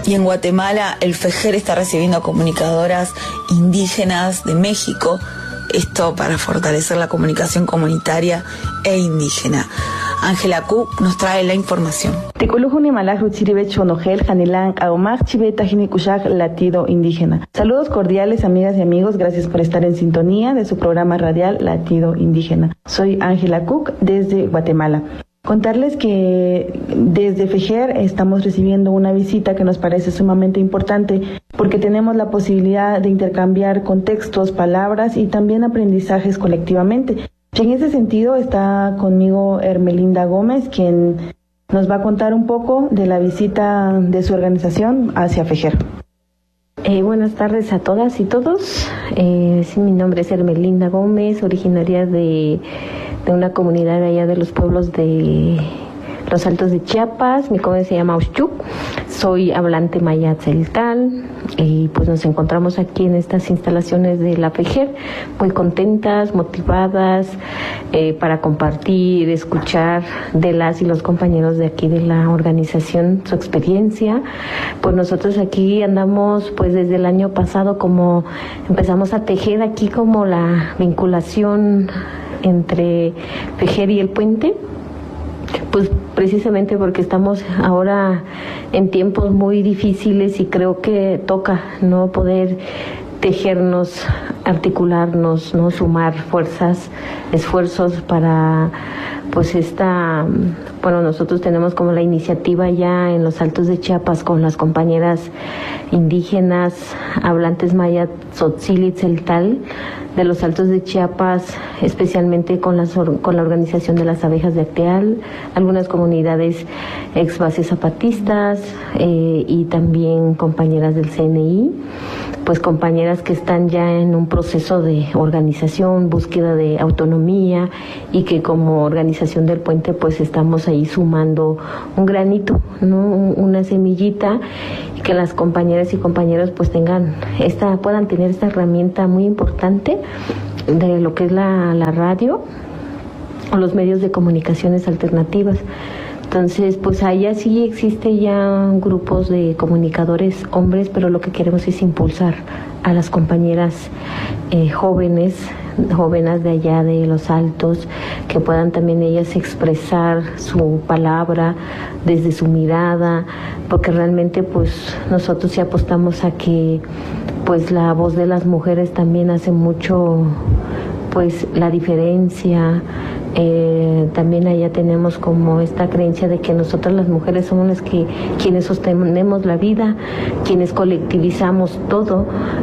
Y en Guatemala el FEJER está recibiendo comunicadoras indígenas de México, esto para fortalecer la comunicación comunitaria e indígena. Ángela Q nos trae la información. Latido Indígena. Saludos cordiales, amigas y amigos, gracias por estar en sintonía de su programa radial Latido Indígena. Soy Ángela Cook desde Guatemala. Contarles que desde FEJER estamos recibiendo una visita que nos parece sumamente importante porque tenemos la posibilidad de intercambiar contextos, palabras y también aprendizajes colectivamente. Y en ese sentido está conmigo Hermelinda Gómez, quien nos va a contar un poco de la visita de su organización hacia FEJER. Buenas tardes a todas y todos. Sí, mi nombre es Hermelinda Gómez, originaria de una comunidad allá de los pueblos de los Altos de Chiapas. Mi comunidad se llama Uxchuc. Soy hablante maya tzeltal y pues nos encontramos aquí en estas instalaciones de la FEJER muy contentas, motivadas para compartir, escuchar de las y los compañeros de aquí de la organización su experiencia. Pues nosotros aquí andamos pues desde el año pasado, como empezamos a tejer aquí como la vinculación entre FEJER y el puente, pues precisamente porque estamos ahora en tiempos muy difíciles y creo que toca no poder tejernos, articularnos, no sumar fuerzas, esfuerzos para pues nosotros tenemos como la iniciativa ya en los Altos de Chiapas con las compañeras indígenas hablantes maya tzotzil y tzeltal de los Altos de Chiapas, especialmente con la organización de las abejas de Acteal, algunas comunidades ex bases zapatistas y también compañeras del CNI, pues compañeras que están ya en un proceso de organización, búsqueda de autonomía y que como organización del puente pues estamos ahí sumando un granito, ¿no? Una semillita, y que las compañeras y compañeros pues puedan tener esta herramienta muy importante de lo que es la radio o los medios de comunicaciones alternativas. Entonces, pues allá sí existe ya grupos de comunicadores hombres, pero lo que queremos es impulsar a las compañeras jóvenes de allá de los Altos, que puedan también ellas expresar su palabra desde su mirada, porque realmente pues nosotros sí apostamos a que pues la voz de las mujeres también hace mucho pues la diferencia. También allá tenemos como esta creencia de que nosotras las mujeres somos las quienes sostenemos la vida, quienes colectivizamos todo.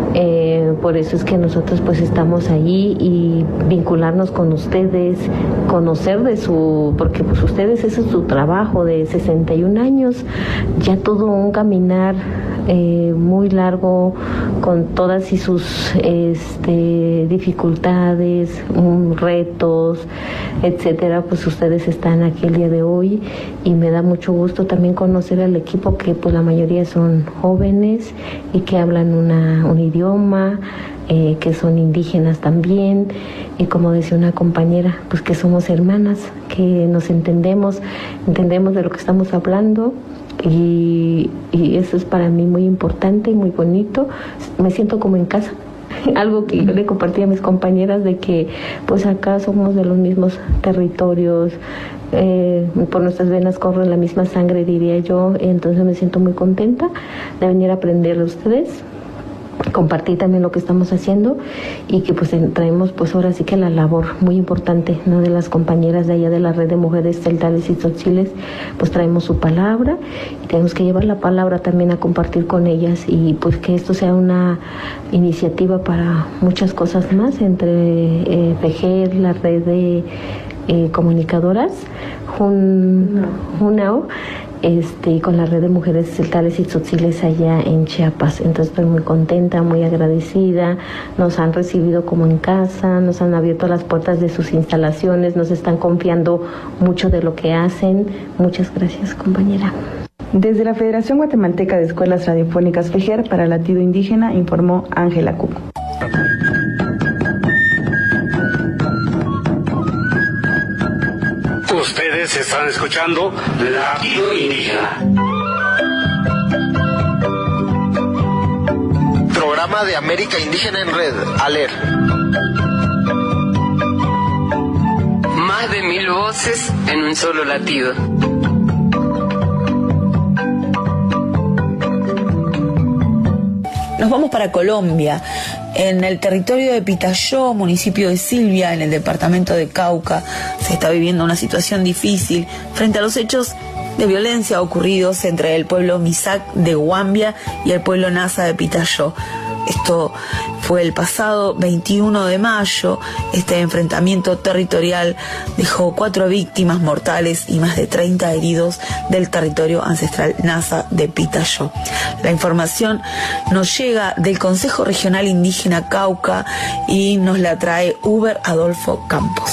Por eso es que nosotros pues estamos allí y vincularnos con ustedes, conocer porque pues ustedes, ese es su trabajo de 61 años, ya todo un caminar muy largo con todas y sus dificultades, retos, etcétera. Pues ustedes están aquí el día de hoy y me da mucho gusto también conocer al equipo, que pues la mayoría son jóvenes y que hablan un idioma, que son indígenas también, y como decía una compañera, pues que somos hermanas, que nos entendemos de lo que estamos hablando. Y eso es para mí muy importante y muy bonito. Me siento como en casa. Algo que yo le compartí a mis compañeras, de que pues acá somos de los mismos territorios, por nuestras venas corre la misma sangre, diría yo. Entonces me siento muy contenta de venir a aprender de ustedes, compartir también lo que estamos haciendo, y que pues traemos pues ahora sí que la labor muy importante, ¿no?, de las compañeras de allá de la red de mujeres tzeltales y tzotziles. Pues traemos su palabra y tenemos que llevar la palabra también a compartir con ellas, y pues que esto sea una iniciativa para muchas cosas más entre FEJER, la red de comunicadoras Junao, y con la red de mujeres tzeltales y tzotziles allá en Chiapas. Entonces estoy muy contenta, muy agradecida. Nos han recibido como en casa, nos han abierto las puertas de sus instalaciones, nos están confiando mucho de lo que hacen. Muchas gracias, compañera. Desde la Federación Guatemalteca de Escuelas Radiofónicas FEJER para Latido Indígena, informó Ángela Cuco. Ustedes están escuchando Latido Indígena. Programa de América Indígena en Red, ALER. Más de 1000 voces en un solo latido. Nos vamos para Colombia. En el territorio de Pitayó, municipio de Silvia, en el departamento de Cauca, se está viviendo una situación difícil frente a los hechos de violencia ocurridos entre el pueblo Misak de Guambia y el pueblo Nasa de Pitayó. Esto fue el pasado 21 de mayo. Este enfrentamiento territorial dejó 4 víctimas mortales y más de 30 heridos del territorio ancestral Nasa de Pitayó. La información nos llega del Consejo Regional Indígena Cauca y nos la trae Uber Adolfo Campos.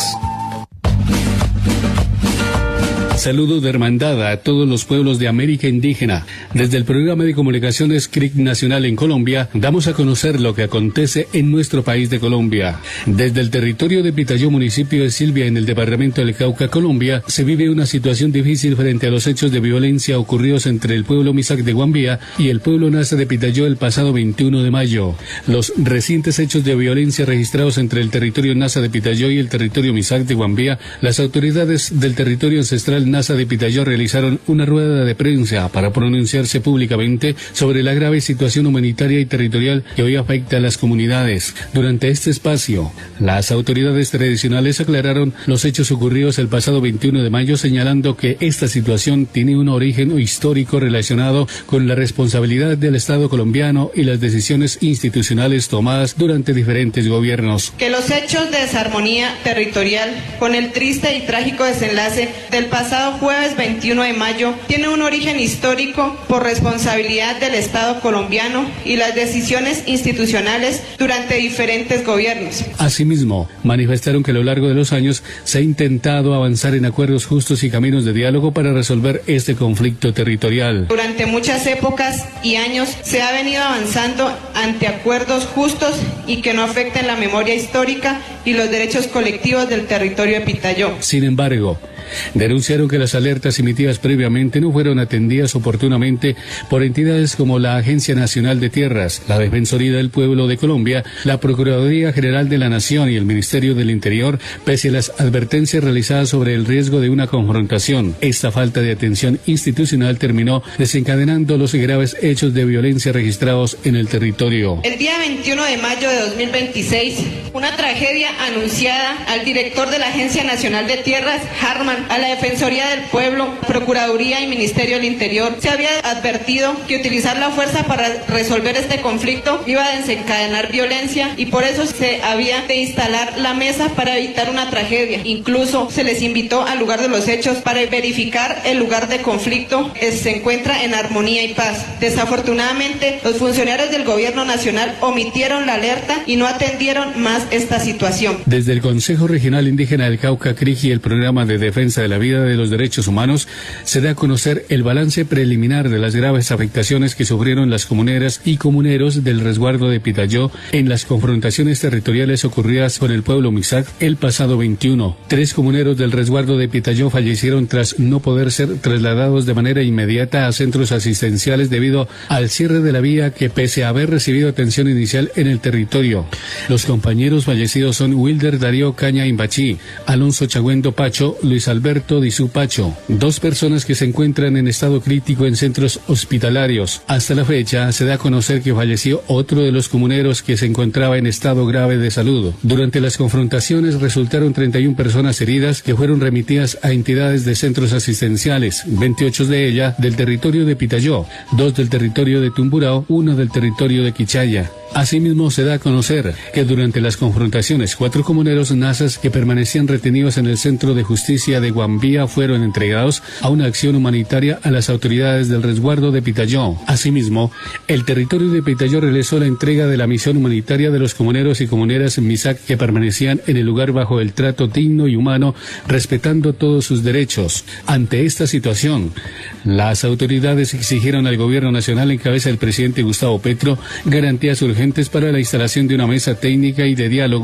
Saludo de hermandad a todos los pueblos de América Indígena. Desde el programa de comunicaciones CRIC Nacional en Colombia, damos a conocer lo que acontece en nuestro país de Colombia. Desde el territorio de Pitayó, municipio de Silvia, en el departamento del Cauca, Colombia, se vive una situación difícil frente a los hechos de violencia ocurridos entre el pueblo Misak de Guambia y el pueblo Nasa de Pitayó el pasado 21 de mayo. Los recientes hechos de violencia registrados entre el territorio Nasa de Pitayó y el territorio Misak de Guambia, las autoridades del territorio ancestral Nasa de Pitayó realizaron una rueda de prensa para pronunciarse públicamente sobre la grave situación humanitaria y territorial que hoy afecta a las comunidades. Durante este espacio, las autoridades tradicionales aclararon los hechos ocurridos el pasado 21 de mayo, señalando que esta situación tiene un origen histórico relacionado con la responsabilidad del Estado colombiano y las decisiones institucionales tomadas durante diferentes gobiernos. Que los hechos de desarmonía territorial, con el triste y trágico desenlace del pasado jueves 21 de mayo, tiene un origen histórico por responsabilidad del Estado colombiano y las decisiones institucionales durante diferentes gobiernos. Asimismo, manifestaron que a lo largo de los años se ha intentado avanzar en acuerdos justos y caminos de diálogo para resolver este conflicto territorial. Durante muchas épocas y años se ha venido avanzando ante acuerdos justos y que no afecten la memoria histórica y los derechos colectivos del territorio de Pitayó. Sin embargo, denunciaron que las alertas emitidas previamente no fueron atendidas oportunamente por entidades como la Agencia Nacional de Tierras, la Defensoría del Pueblo de Colombia, la Procuraduría General de la Nación y el Ministerio del Interior, pese a las advertencias realizadas sobre el riesgo de una confrontación. Esta falta de atención institucional terminó desencadenando los graves hechos de violencia registrados en el territorio. El día 21 de mayo de 2026, una tragedia anunciada al director de la Agencia Nacional de Tierras, Harman, a la Defensoría del Pueblo, Procuraduría y Ministerio del Interior, se había advertido que utilizar la fuerza para resolver este conflicto iba a desencadenar violencia y por eso se había de instalar la mesa para evitar una tragedia. Incluso se les invitó al lugar de los hechos para verificar el lugar de conflicto se encuentra en armonía y paz. Desafortunadamente, los funcionarios del Gobierno Nacional omitieron la alerta y no atendieron más esta situación. Desde el Consejo Regional Indígena del Cauca, CRIC, y el Programa de Defensa de la Vida de los Derechos Humanos, se da a conocer el balance preliminar de las graves afectaciones que sufrieron las comuneras y comuneros del resguardo de Pitayó en las confrontaciones territoriales ocurridas con el pueblo Misak el pasado 21. 3 comuneros del resguardo de Pitayó fallecieron tras no poder ser trasladados de manera inmediata a centros asistenciales debido al cierre de la vía, que pese a haber recibido atención inicial en el territorio. Los compañeros fallecidos son Wilder Darío Caña Imbachi, Alonso Chagüendo Pacho, Luis Alberto Dizú Pacho, 2 personas que se encuentran en estado crítico en centros hospitalarios. Hasta la fecha se da a conocer que falleció otro de los comuneros que se encontraba en estado grave de salud. Durante las confrontaciones resultaron 31 personas heridas que fueron remitidas a entidades de centros asistenciales, 28 de ellas del territorio de Pitayó, 2 del territorio de Tumburao, 1 del territorio de Quichaya. Asimismo, se da a conocer que durante las confrontaciones, 4 comuneros nasas que permanecían retenidos en el Centro de Justicia de Guambia fueron entregados a una acción humanitaria a las autoridades del resguardo de Pitayó. Asimismo, el territorio de Pitayó realizó la entrega de la misión humanitaria de los comuneros y comuneras Misak que permanecían en el lugar bajo el trato digno y humano, respetando todos sus derechos. Ante esta situación, las autoridades exigieron al Gobierno Nacional, en cabeza del presidente Gustavo Petro, garantías urgentes para la instalación de una mesa técnica y de diálogo entre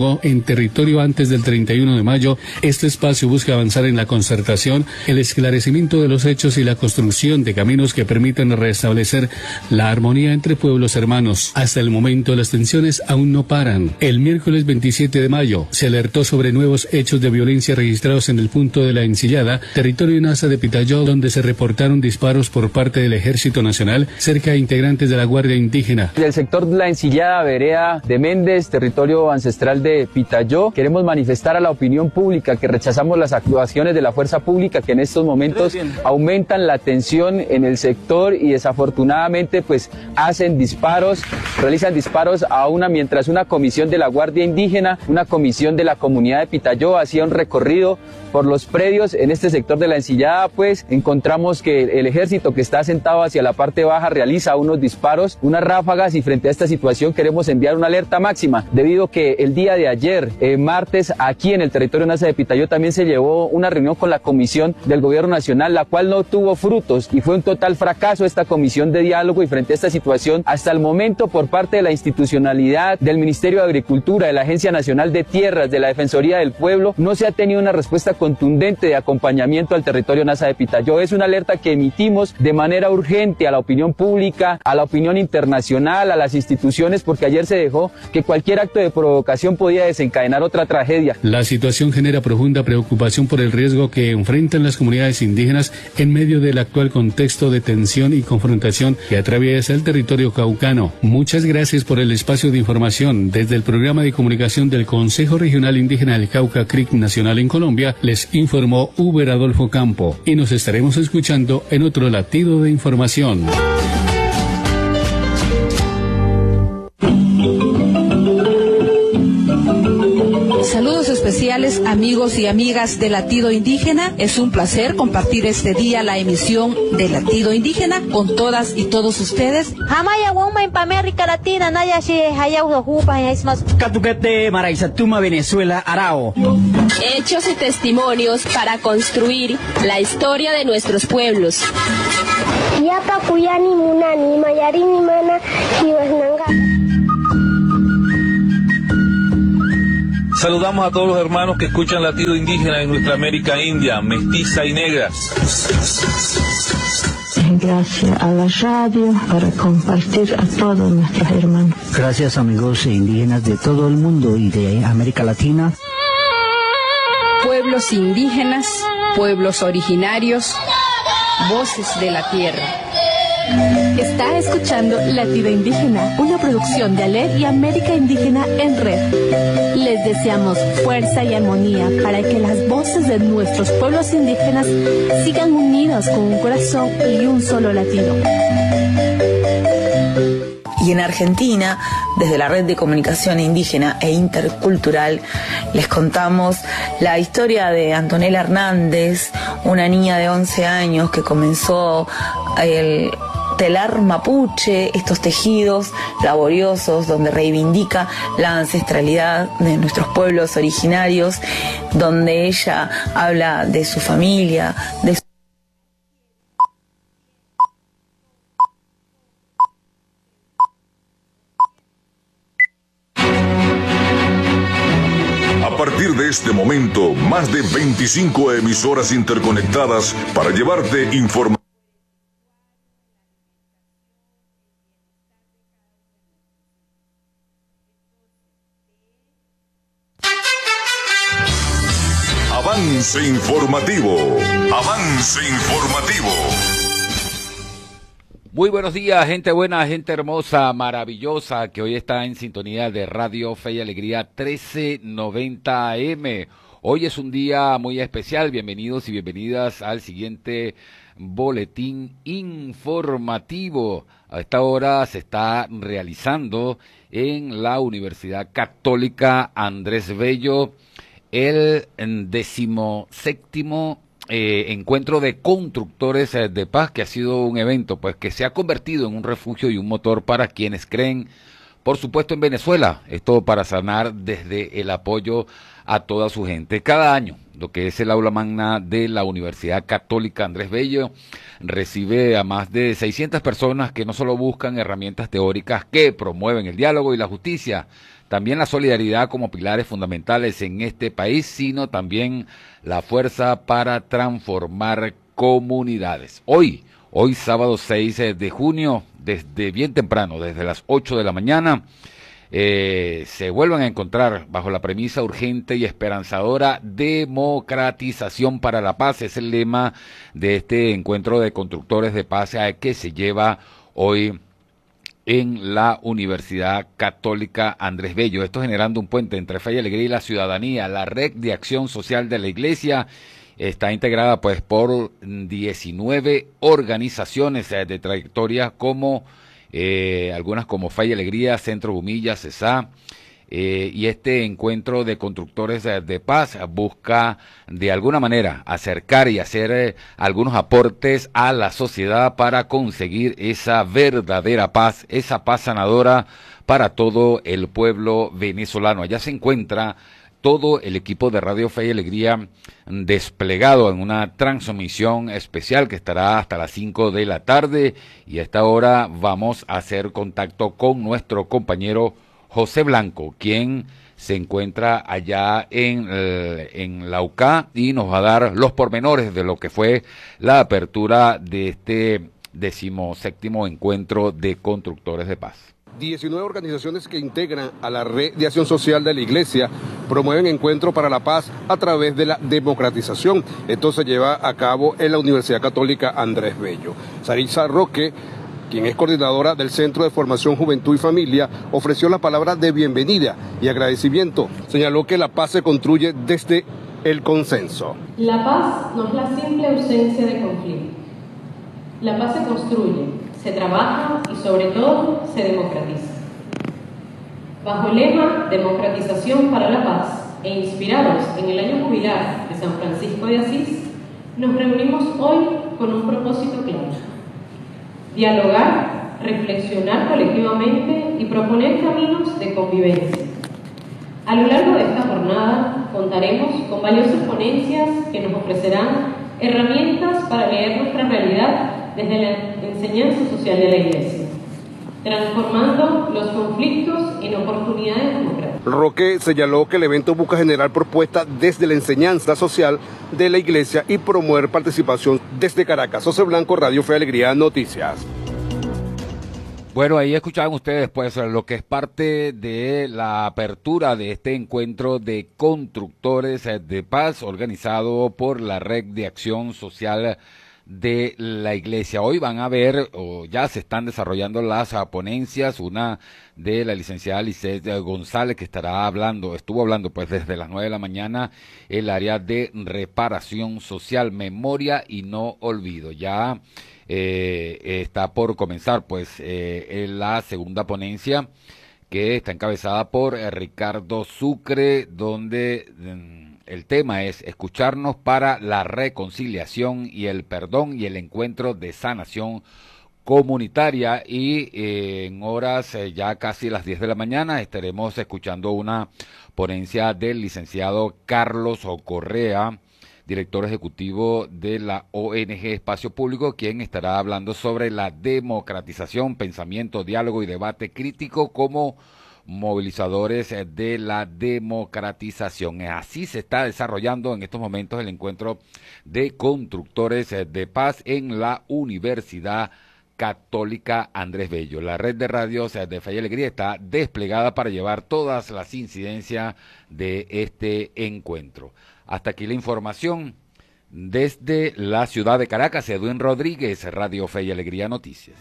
territorio antes del 31 de mayo, este espacio busca avanzar en la concertación, el esclarecimiento de los hechos y la construcción de caminos que permitan restablecer la armonía entre pueblos hermanos. Hasta el momento las tensiones aún no paran. El miércoles 27 de mayo se alertó sobre nuevos hechos de violencia registrados en el punto de La Encillada, territorio NASA de Pitayó, donde se reportaron disparos por parte del Ejército Nacional cerca de integrantes de la Guardia Indígena. Del sector de La Encillada, vereda de Méndez, territorio ancestral de Pitayó, queremos manifestar a la opinión pública que rechazamos las actuaciones de la fuerza pública que en estos momentos aumentan la tensión en el sector y desafortunadamente pues realizan disparos mientras una comisión de la Guardia Indígena, una comisión de la comunidad de Pitayó hacía un recorrido por los predios en este sector de La Encillada, pues encontramos que el ejército que está sentado hacia la parte baja realiza unos disparos, unas ráfagas, y frente a esta situación queremos enviar una alerta máxima, debido que el día de ayer, martes, aquí en el territorio NASA de Pitayó también se llevó una reunión con la comisión del gobierno nacional, la cual no tuvo frutos y fue un total fracaso esta comisión de diálogo, y frente a esta situación, hasta el momento por parte de la institucionalidad, del Ministerio de Agricultura, de la Agencia Nacional de Tierras, de la Defensoría del Pueblo, no se ha tenido una respuesta contundente de acompañamiento al territorio NASA de Pitayó. Es una alerta que emitimos de manera urgente a la opinión pública, a la opinión internacional, a las instituciones, porque ayer se dejó que cualquier acto de provocación podía desencadenar otra tragedia. La situación genera profunda preocupación por el riesgo que enfrentan las comunidades indígenas en medio del actual contexto de tensión y confrontación que atraviesa el territorio caucano. Muchas gracias por el espacio de información. Desde el programa de comunicación del Consejo Regional Indígena del Cauca CRIC Nacional en Colombia, les informó Uber Adolfo Campo, y nos estaremos escuchando en otro latido de información. Saludos especiales, amigos y amigas de Latido Indígena. Es un placer compartir este día la emisión de Latido Indígena con todas y todos ustedes. Catuquete, Maraizatuma, Venezuela, Arao. Hechos y testimonios para construir la historia de nuestros pueblos. Saludamos a todos los hermanos que escuchan Latido Indígena en nuestra América India, mestiza y negra. Gracias a la radio para compartir a todos nuestros hermanos. Gracias amigos indígenas de todo el mundo y de América Latina. Pueblos indígenas, pueblos originarios, voces de la tierra. Está escuchando Latido Indígena, una producción de ALER y América Indígena en Red. Les deseamos fuerza y armonía para que las voces de nuestros pueblos indígenas sigan unidos con un corazón y un solo latido. Y en Argentina, desde la Red de Comunicación Indígena e Intercultural, les contamos la historia de Antonella Hernández, una niña de 11 años que comenzó el telar mapuche, estos tejidos laboriosos donde reivindica la ancestralidad de nuestros pueblos originarios, donde ella habla de su familia, de su... A partir de este momento, más de 25 emisoras interconectadas para llevarte información. Avance informativo. Avance informativo. Muy buenos días, gente buena, gente hermosa, maravillosa, que hoy está en sintonía de Radio Fe y Alegría 1390 AM. Hoy es un día muy especial. Bienvenidos y bienvenidas al siguiente boletín informativo. A esta hora se está realizando en la Universidad Católica Andrés Bello el 17º encuentro de constructores de paz, que ha sido un evento pues que se ha convertido en un refugio y un motor para quienes creen por supuesto en Venezuela, esto para sanar desde el apoyo a toda su gente. Cada año, lo que es el aula magna de la Universidad Católica Andrés Bello recibe a más de 600 personas que no solo buscan herramientas teóricas que promueven el diálogo y la justicia, también la solidaridad como pilares fundamentales en este país, sino también la fuerza para transformar comunidades. Hoy sábado 6 de junio, desde bien temprano, desde las 8 de la mañana, se vuelven a encontrar bajo la premisa urgente y esperanzadora democratización para la paz. Es el lema de este encuentro de constructores de paz que se lleva hoy en la Universidad Católica Andrés Bello. Esto generando un puente entre fe y alegría y la ciudadanía. La red de acción social de la Iglesia está integrada pues por 19 organizaciones de trayectoria como algunas como Fe y Alegría, Centro Humilla, CESA, y este encuentro de constructores de paz busca de alguna manera acercar y hacer algunos aportes a la sociedad para conseguir esa verdadera paz, esa paz sanadora para todo el pueblo venezolano. Allá se encuentra todo el equipo de Radio Fe y Alegría desplegado en una transmisión especial que estará hasta las 5 de la tarde, y a esta hora vamos a hacer contacto con nuestro compañero José Blanco, quien se encuentra allá en la UCA y nos va a dar los pormenores de lo que fue la apertura de este 17º encuentro de constructores de paz. 19 organizaciones que integran a la red de acción social de la Iglesia promueven encuentros para la paz a través de la democratización. Esto se lleva a cabo en la Universidad Católica Andrés Bello. Sarisa Roque, quien es coordinadora del Centro de Formación Juventud y Familia, ofreció la palabra de bienvenida y agradecimiento. Señaló que la paz se construye desde el consenso. La paz no es la simple ausencia de conflicto. La paz se construye, se trabaja y sobre todo se democratiza. Bajo el lema Democratización para la Paz e inspirados en el año jubilar de San Francisco de Asís, nos reunimos hoy con un propósito claro: dialogar, reflexionar colectivamente y proponer caminos de convivencia. A lo largo de esta jornada contaremos con valiosas ponencias que nos ofrecerán herramientas para leer nuestra realidad desde la enseñanza social de la Iglesia, transformando los conflictos en oportunidades democráticas. Roque señaló que el evento busca generar propuestas desde la enseñanza social de la Iglesia y promover participación desde Caracas. José Blanco, Radio Fe y Alegría, Noticias. Bueno, ahí escuchaban ustedes pues lo que es parte de la apertura de este encuentro de constructores de paz organizado por la Red de Acción Social de la Iglesia. Hoy van a ver, o ya se están desarrollando las ponencias, una de la licenciada Lisset González, que estuvo hablando pues desde las 9 de la mañana, el área de reparación social, memoria y no olvido. Ya está por comenzar pues la segunda ponencia, que está encabezada por Ricardo Sucre, donde el tema es escucharnos para la reconciliación y el perdón y el encuentro de sanación comunitaria. Y en horas ya casi las 10 de la mañana estaremos escuchando una ponencia del licenciado Carlos Correa, director ejecutivo de la ONG Espacio Público, quien estará hablando sobre la democratización, pensamiento, diálogo y debate crítico como movilizadores de la democratización. Así se está desarrollando en estos momentos el encuentro de constructores de paz en la Universidad Católica Andrés Bello. La red de radios de Fe y Alegría está desplegada para llevar todas las incidencias de este encuentro. Hasta aquí la información desde la ciudad de Caracas. Edwin Rodríguez, Radio Fe y Alegría Noticias.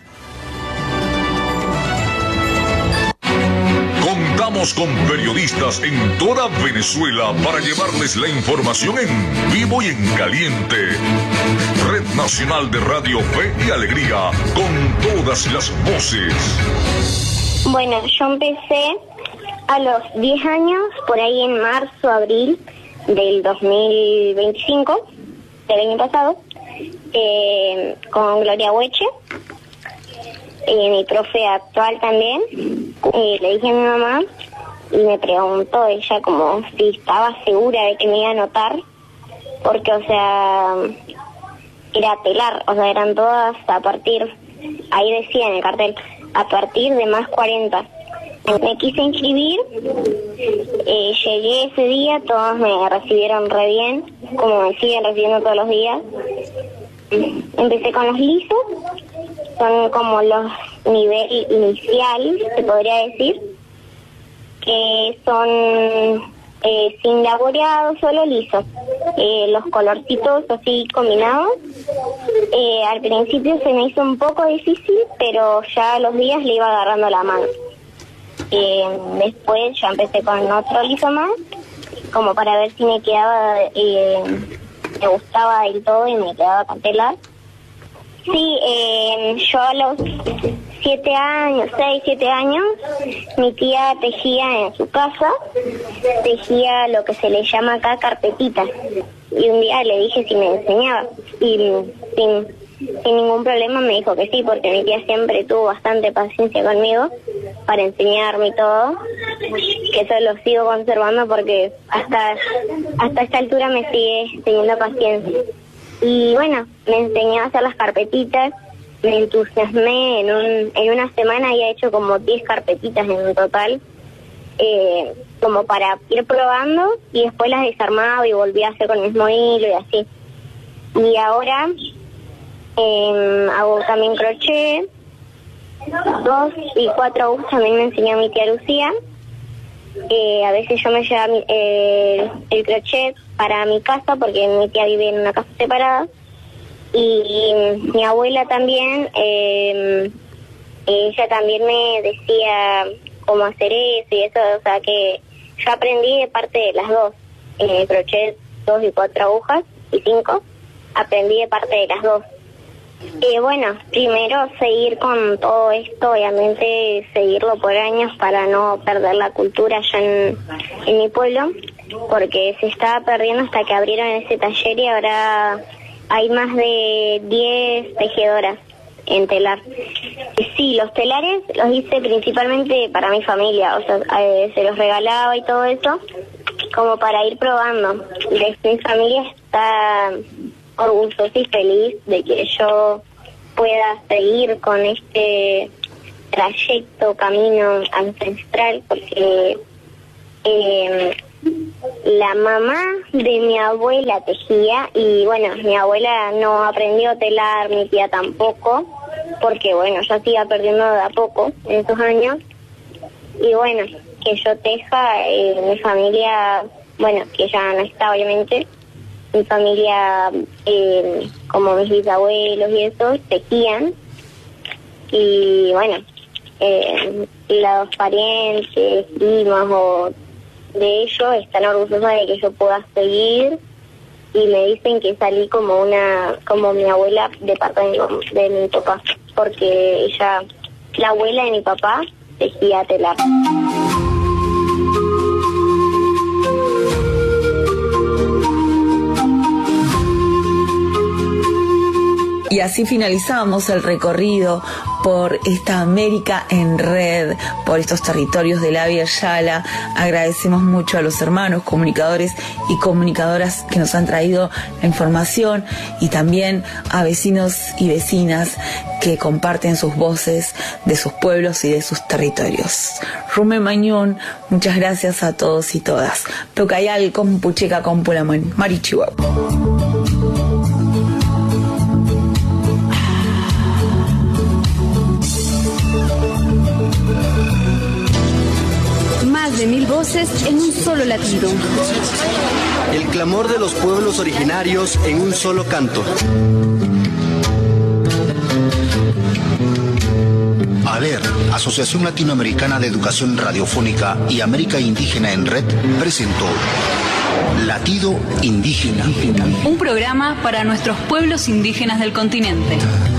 Contamos con periodistas en toda Venezuela para llevarles la información en vivo y en caliente. Red Nacional de Radio Fe y Alegría, con todas las voces. Bueno, yo empecé a los 10 años, por ahí en marzo, abril del 2025, del año pasado, con Gloria Hueche, mi profe actual también, Le dije a mi mamá y me preguntó ella como si estaba segura de que me iba a anotar, porque, o sea, era telar, o sea, eran todas a partir, ahí decía en el cartel, a partir de más 40. Me quise inscribir, llegué ese día, todos me recibieron re bien, como me siguen recibiendo todos los días. Empecé con los lisos, son como los nivel inicial, se podría decir, que son sin laboreado, solo liso. Los colorcitos así combinados. Al principio se me hizo un poco difícil, pero ya a los días le iba agarrando la mano. Después ya empecé con otro liso más, como para ver si me quedaba, me gustaba del todo y me quedaba con telar. Sí, yo a los 6, 7 años, mi tía tejía en su casa, tejía lo que se le llama acá carpetitas. Y un día le dije si me enseñaba, y sin ningún problema me dijo que sí, porque mi tía siempre tuvo bastante paciencia conmigo para enseñarme y todo, que eso lo sigo conservando porque hasta esta altura me sigue teniendo paciencia. Y bueno, me enseñó a hacer las carpetitas, me entusiasmé, en una semana había hecho como 10 carpetitas en total, como para ir probando, y después las desarmaba y volvía a hacer con el mismo hilo y así. Y ahora hago también crochet, 2 y 4 agujas también me enseñó mi tía Lucía. A veces yo me llevaba el crochet para mi casa, porque mi tía vive en una casa separada, y mi abuela también, ella también me decía cómo hacer eso y eso, o sea que yo aprendí de parte de las dos, crochet 2 y 4 agujas y 5, aprendí de parte de las dos. Bueno, primero seguir con todo esto, obviamente seguirlo por años para no perder la cultura allá en mi pueblo, porque se estaba perdiendo hasta que abrieron ese taller y ahora hay más de 10 tejedoras en telar. Sí, los telares los hice principalmente para mi familia, o sea, se los regalaba y todo eso, como para ir probando. Mi familia está orgullosa y feliz de que yo pueda seguir con este trayecto, camino ancestral, porque la mamá de mi abuela tejía, y bueno, mi abuela no aprendió a telar, mi tía tampoco, porque bueno, ya se iba perdiendo de a poco en esos años. Y bueno, que yo teja, mi familia, bueno, que ya no está obviamente, mi familia, como mis bisabuelos y eso, tejían. Y bueno, los parientes, primos o de ellos están orgullosos de que yo pueda seguir, y me dicen que salí como mi abuela de parte de mi papá, porque ella, la abuela de mi papá, tejía telar. Y así finalizamos el recorrido por esta América en red, por estos territorios de la Vía Yala. Agradecemos mucho a los hermanos comunicadores y comunicadoras que nos han traído la información, y también a vecinos y vecinas que comparten sus voces de sus pueblos y de sus territorios. Rume Mañón, muchas gracias a todos y todas. Tocayal con Pucheca con Pulaman, Marichihuahua. De 1000 voces en un solo latido. El clamor de los pueblos originarios en un solo canto. ALER, Asociación Latinoamericana de Educación Radiofónica y América Indígena en Red, presentó Latido Indígena. Un programa para nuestros pueblos indígenas del continente.